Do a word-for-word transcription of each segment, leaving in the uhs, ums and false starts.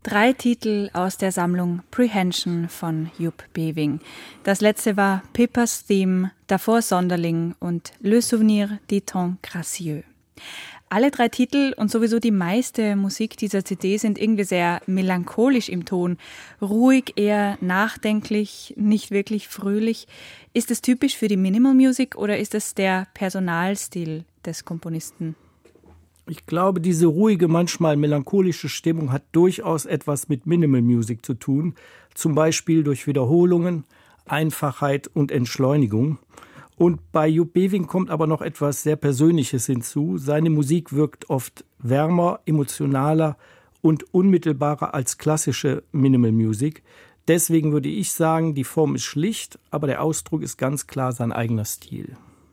Drei Titel aus der Sammlung Prehension von Joep Beving. Das letzte war Pippa's Theme, davor Sonderling und Le Souvenir des Temps Gracieux. Alle drei Titel und sowieso die meiste Musik dieser C D sind irgendwie sehr melancholisch im Ton. Ruhig, eher nachdenklich, nicht wirklich fröhlich. Ist es typisch für die Minimal Music oder ist es der Personalstil des Komponisten? Ich glaube, diese ruhige, manchmal melancholische Stimmung hat durchaus etwas mit Minimal Music zu tun. Zum Beispiel durch Wiederholungen, Einfachheit und Entschleunigung. Und bei Joep Beving kommt aber noch etwas sehr Persönliches hinzu. Seine Musik wirkt oft wärmer, emotionaler und unmittelbarer als klassische Minimal Music. Deswegen würde ich sagen, die Form ist schlicht, aber der Ausdruck ist ganz klar sein eigener Stil.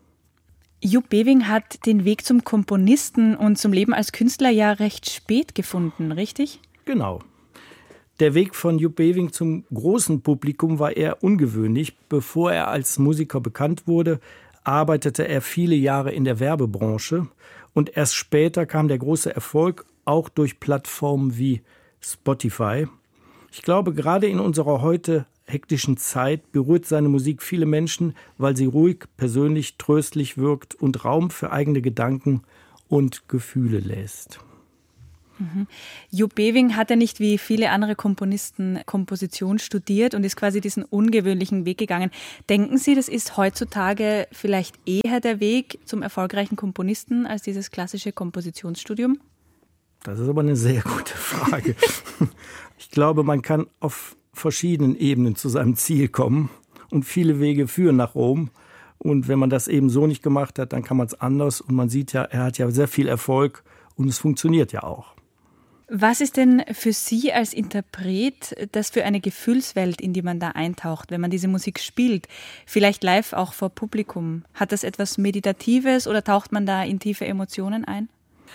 Joep Beving hat den Weg zum Komponisten und zum Leben als Künstler ja recht spät gefunden, richtig? Genau. Der Weg von Joep Beving zum großen Publikum war eher ungewöhnlich. Bevor er als Musiker bekannt wurde, arbeitete er viele Jahre in der Werbebranche. Und erst später kam der große Erfolg, auch durch Plattformen wie Spotify. Ich glaube, gerade in unserer heute hektischen Zeit berührt seine Musik viele Menschen, weil sie ruhig, persönlich, tröstlich wirkt und Raum für eigene Gedanken und Gefühle lässt. Mhm. Joep Beving hat ja nicht wie viele andere Komponisten Komposition studiert und ist quasi diesen ungewöhnlichen Weg gegangen. Denken Sie, das ist heutzutage vielleicht eher der Weg zum erfolgreichen Komponisten als dieses klassische Kompositionsstudium? Das ist aber eine sehr gute Frage. Ich glaube, man kann auf verschiedenen Ebenen zu seinem Ziel kommen und viele Wege führen nach Rom. Und wenn man das eben so nicht gemacht hat, dann kann man es anders. Und man sieht ja, er hat ja sehr viel Erfolg und es funktioniert ja auch. Was ist denn für Sie als Interpret das für eine Gefühlswelt, in die man da eintaucht, wenn man diese Musik spielt? Vielleicht live auch vor Publikum. Hat das etwas Meditatives oder taucht man da in tiefe Emotionen ein?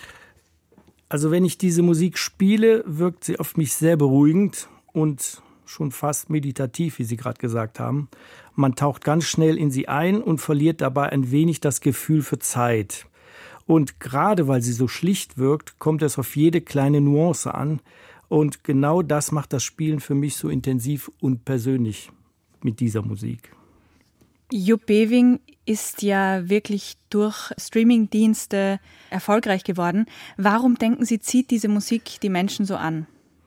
Also wenn ich diese Musik spiele, wirkt sie auf mich sehr beruhigend und schon fast meditativ, wie Sie gerade gesagt haben. Man taucht ganz schnell in sie ein und verliert dabei ein wenig das Gefühl für Zeit. Und gerade weil sie so schlicht wirkt, kommt es auf jede kleine Nuance an. Und genau das macht das Spielen für mich so intensiv und persönlich mit dieser Musik. Joep Beving ist ja wirklich durch Streamingdienste erfolgreich geworden. Warum denken Sie, zieht diese Musik die Menschen so an?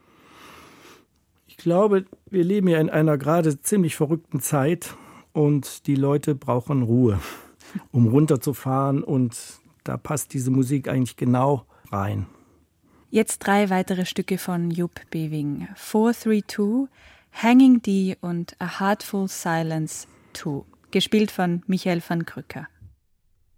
Ich glaube, wir leben ja in einer gerade ziemlich verrückten Zeit und die Leute brauchen Ruhe, um runterzufahren, und da passt diese Musik eigentlich genau rein. Jetzt drei weitere Stücke von Joep Beving. four three two, Hanging D und A Heartful Silence two, gespielt von Michael van Krücker.